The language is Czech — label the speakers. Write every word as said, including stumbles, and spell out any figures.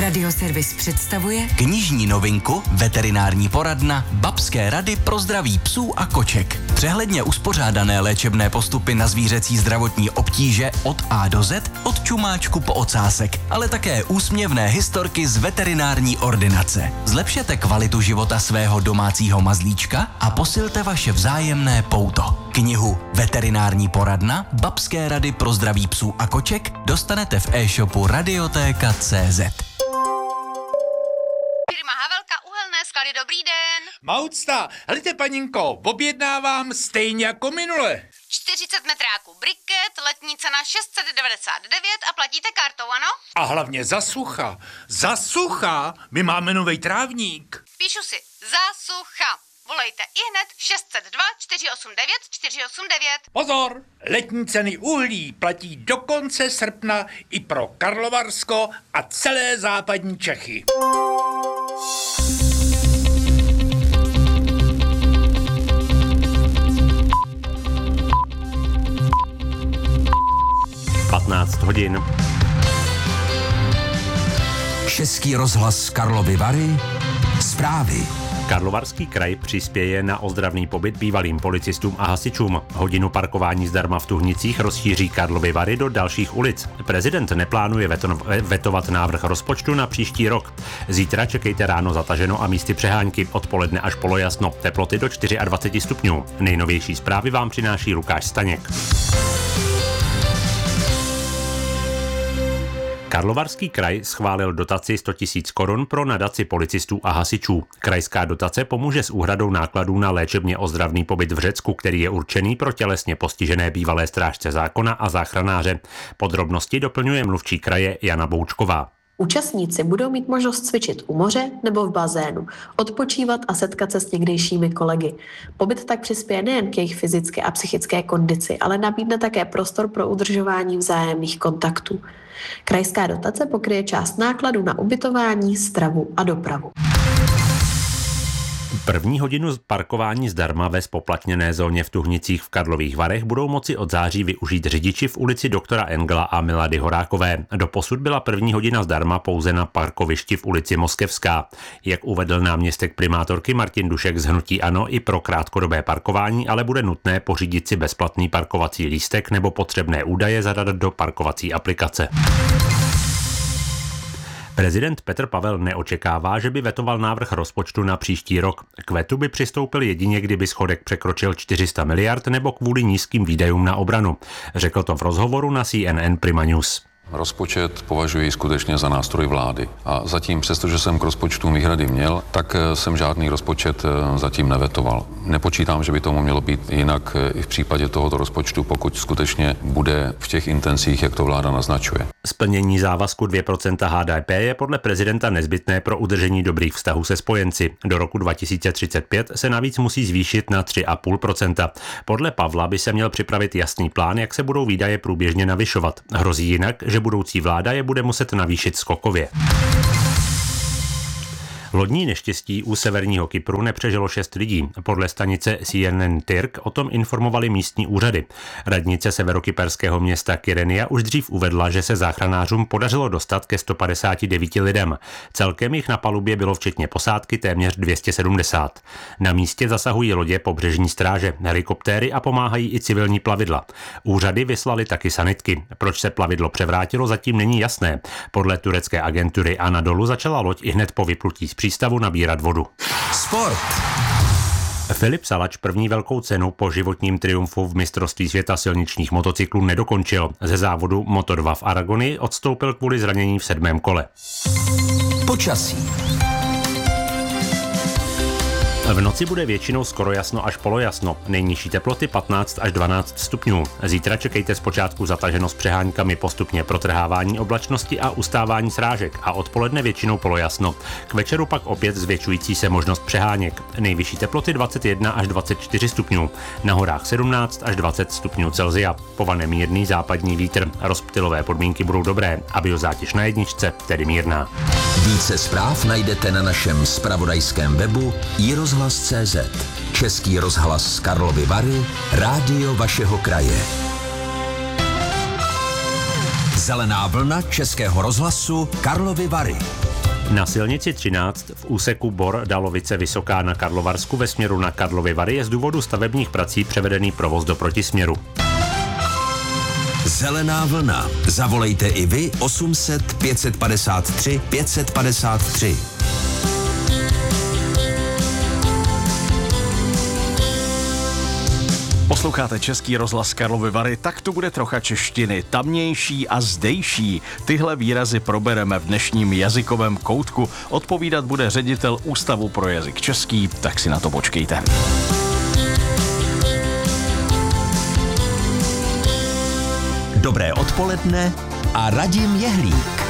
Speaker 1: Radioservis představuje
Speaker 2: knižní novinku Veterinární poradna Babské rady pro zdraví psů a koček. Přehledně uspořádané léčebné postupy na zvířecí zdravotní obtíže od A do Z, od čumáčku po ocásek, ale také úsměvné historky z veterinární ordinace. Zlepšete kvalitu života svého domácího mazlíčka a posilte vaše vzájemné pouto. Knihu Veterinární poradna Babské rady pro zdraví psů a koček dostanete v e-shopu radiotéka tečka cé zet.
Speaker 3: Firma Havelka Uhelné sklady, dobrý den.
Speaker 4: Maucta, helejte paninko, objednávám stejně jako minule.
Speaker 3: čtyřicet metráků briket, letní cena šest set devadesát devět a platíte kartou, ano?
Speaker 4: A hlavně za sucha. Za sucha, my máme novej trávník.
Speaker 3: Píšu si, za sucha. Volejte ihned šest set dva čtyři osm devět čtyři osm devět.
Speaker 4: Pozor, letní ceny uhlí platí do konce srpna i pro Karlovarsko a celé západní Čechy.
Speaker 5: patnáct hodin.
Speaker 6: Český rozhlas Karlovy Vary. Zprávy.
Speaker 5: Karlovarský kraj přispěje na ozdravný pobyt bývalým policistům a hasičům. Hodinu parkování zdarma v Tuhnicích rozšíří Karlovy Vary do dalších ulic. Prezident neplánuje veto- vetovat návrh rozpočtu na příští rok. Zítra čekejte ráno zataženo a místy přehánky, odpoledne až polojasno, teploty do dvacet čtyři stupňů. Nejnovější zprávy vám přináší Lukáš Staněk. Karlovarský kraj schválil dotaci sto tisíc korun pro nadaci policistů a hasičů. Krajská dotace pomůže s úhradou nákladů na léčebně ozdravný pobyt v Řecku, který je určený pro tělesně postižené bývalé strážce zákona a záchranáře. Podrobnosti doplňuje mluvčí kraje Jana Boučková.
Speaker 7: Účastníci budou mít možnost cvičit u moře nebo v bazénu, odpočívat a setkat se s někdejšími kolegy. Pobyt tak přispěje nejen k jejich fyzické a psychické kondici, ale nabídne také prostor pro udržování vzájemných kontaktů. Krajská dotace pokryje část nákladů na ubytování, stravu a dopravu.
Speaker 5: První hodinu parkování zdarma ve spoplatněné zóně v Tuhnicích v Karlových Varech budou moci od září využít řidiči v ulici doktora Engla a Milady Horákové. Doposud byla první hodina zdarma pouze na parkovišti v ulici Moskevská. Jak uvedl náměstek primátorky Martin Dušek z hnutí ANO, i pro krátkodobé parkování ale bude nutné pořídit si bezplatný parkovací lístek nebo potřebné údaje zadat do parkovací aplikace. Prezident Petr Pavel neočekává, že by vetoval návrh rozpočtu na příští rok. K vetu by přistoupil jedině, kdyby schodek překročil čtyři sta miliard nebo kvůli nízkým výdajům na obranu. Řekl to v rozhovoru na C N N Prima News.
Speaker 8: Rozpočet považuji skutečně za nástroj vlády. A zatím, přestože jsem k rozpočtu výhrady měl, tak jsem žádný rozpočet zatím nevetoval. Nepočítám, že by tomu mělo být jinak i v případě tohoto rozpočtu, pokud skutečně bude v těch intencích, jak to vláda naznačuje.
Speaker 5: Splnění závazku dvě procenta H D P je podle prezidenta nezbytné pro udržení dobrých vztahů se spojenci. Do roku dva tisíce třicet pět se navíc musí zvýšit na tři celá pět procenta. Podle Pavla by se měl připravit jasný plán, jak se budou výdaje průběžně navyšovat. Hrozí jinak, že budoucí vláda je bude muset navýšit skokově. Lodní neštěstí u severního Kypru nepřežilo šest lidí. Podle stanice C N N Tyrk o tom informovali místní úřady. Radnice severokyperského města Kyrenia už dřív uvedla, že se záchranářům podařilo dostat ke sto padesáti devíti lidem. Celkem jich na palubě bylo včetně posádky téměř dvě stě sedmdesát. Na místě zasahují lodě pobřežní stráže, helikoptéry a pomáhají i civilní plavidla. Úřady vyslali taky sanitky. Proč se plavidlo převrátilo, zatím není jasné. Podle turecké agentury Anadolu začala loď ihned po vyplutí z přístavu nabírat vodu.
Speaker 6: Sport.
Speaker 5: Filip Salač první velkou cenu po životním triumfu v mistrovství světa silničních motocyklů nedokončil. Ze závodu Moto dva v Aragoni odstoupil kvůli zranění v sedmém kole.
Speaker 6: Počasí.
Speaker 5: V noci bude většinou skoro jasno až polojasno. Nejnižší teploty patnáct až dvanáct stupňů. Zítra čekejte zpočátku zataženo s přeháňkami, postupně protrhávání oblačnosti a ustávání srážek a odpoledne většinou polojasno. K večeru pak opět zvětšující se možnost přeháněk. Nejvyšší teploty dvacet jedna až dvacet čtyři stupňů. Na horách sedmnáct až dvacet stupňů Celsia. Povane mírný západní vítr. Rozptylové podmínky budou dobré a biozátěž na jedničce, tedy mírná.
Speaker 6: Více zpráv najdete na našem zpravodajském webu i rozhlas tečka cé zet. Český rozhlas Karlovy Vary, rádio vašeho kraje. Zelená vlna Českého rozhlasu Karlovy Vary.
Speaker 5: Na silnici třináct v úseku Bor-Dalovice Vysoká na Karlovarsku ve směru na Karlovy Vary je z důvodu stavebních prací převedený provoz do protisměru.
Speaker 6: Zelená vlna. Zavolejte i vy osm set pět padesát tři pět padesát tři.
Speaker 9: Posloucháte Český rozhlas Karlovy Vary, tak tu bude trocha češtiny, tamnější a zdejší. Tyhle výrazy probereme v dnešním jazykovém koutku. Odpovídat bude ředitel Ústavu pro jazyk český, tak si na to počkejte.
Speaker 6: Dobré odpoledne a Radim Jehlík.